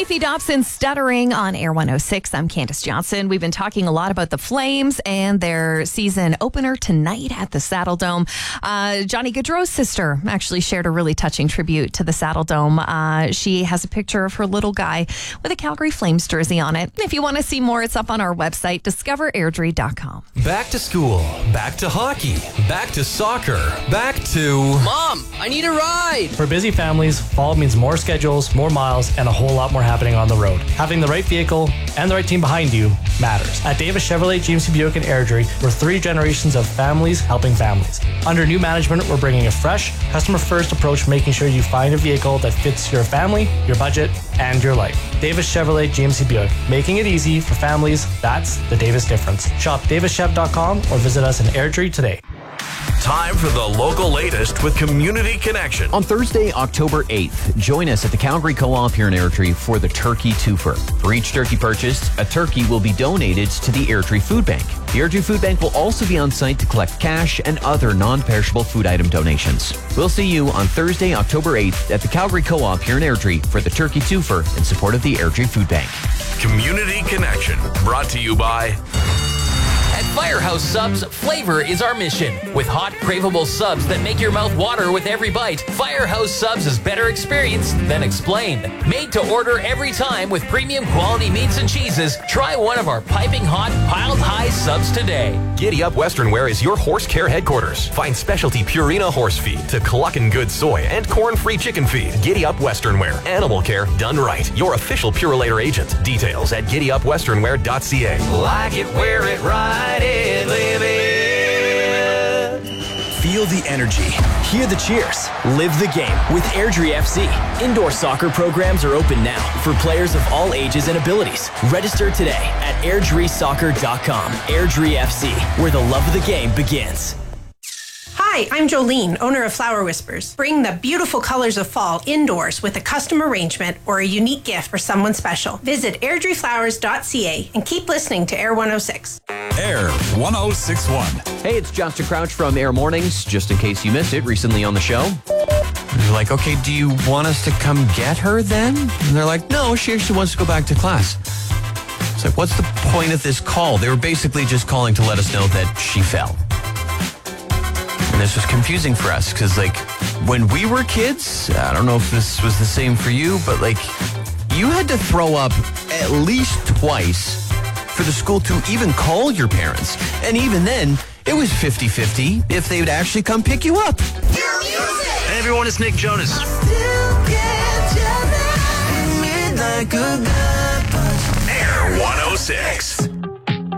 Kathy Dobson stuttering on Air 106. I'm Candace Johnson. We've been talking a lot about the Flames and their season opener tonight at the Saddle Dome. Johnny Gaudreau's sister actually shared a really touching tribute to the Saddle Dome. She has a picture of her little guy with a Calgary Flames jersey on it. If you want to see more, it's up on our website, discoverairdrie.com. Back to school, back to hockey, back to soccer, back to... Mom, I need a ride! For busy families, fall means more schedules, more miles, and a whole lot more happening on the road. Having the right vehicle and the right team behind you matters. At Davis Chevrolet, GMC Buick, and Airdrie, we're 3 generations of families helping families. Under new management, we're bringing a fresh, customer-first approach, making sure you find a vehicle that fits your family, your budget, and your life. Davis Chevrolet, GMC Buick, making it easy for families. That's the Davis difference. Shop davischev.com or visit us in Airdrie today. Time for the local latest with Community Connection. On Thursday, October 8th, join us at the Calgary Co-op here in Airdrie for the Turkey Twofer. For each turkey purchased, a turkey will be donated to the Airdrie Food Bank. The Airdrie Food Bank will also be on site to collect cash and other non-perishable food item donations. We'll see you on Thursday, October 8th at the Calgary Co-op here in Airdrie for the Turkey Twofer in support of the Airdrie Food Bank. Community Connection, brought to you by... At Firehouse Subs, flavor is our mission. With hot, craveable subs that make your mouth water with every bite, Firehouse Subs is better experienced than explained. Made to order every time with premium quality meats and cheeses, try one of our piping hot, piled high subs today. Giddy Up Western Wear is your horse care headquarters. Find specialty Purina horse feed to Cluckin' Good soy and corn-free chicken feed. Giddy Up Western Wear. Animal care done right. Your official Purolator agent. Details at giddyupwesternwear.ca. Like it, wear it, ride it, live it. Feel the energy. Hear the cheers. Live the game with Airdrie FC. Indoor soccer programs are open now for players of all ages and abilities. Register today at airdriesoccer.com. Airdrie FC, where the love of the game begins. Hi, I'm Jolene, owner of Flower Whispers. Bring the beautiful colors of fall indoors with a custom arrangement or a unique gift for someone special. Visit airdrieflowers.ca and keep listening to Air 106. Air 1061. Hey, it's Justin Crouch from Air Mornings, just in case you missed it recently on the show. You're like, okay, do you want us to come get her then? And they're like, no, she actually wants to go back to class. It's like, what's the point of this call? They were basically just calling to let us know that she fell. And this was confusing for us because, like, when we were kids, I don't know if this was the same for you, but, like, you had to throw up at least twice for the school to even call your parents. And even then, it was 50-50 if they would actually come pick you up. Hey everyone, it's Nick Jonas. Air 106.